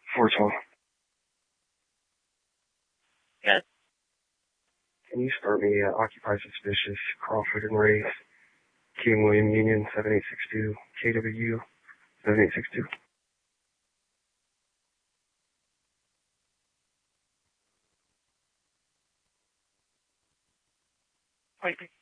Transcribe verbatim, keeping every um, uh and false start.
four twelve. Yes. Can you start me at Occupy Suspicious, Crawford and Race, King William Union, seven eight six two, K W, seven eight six two. Wait.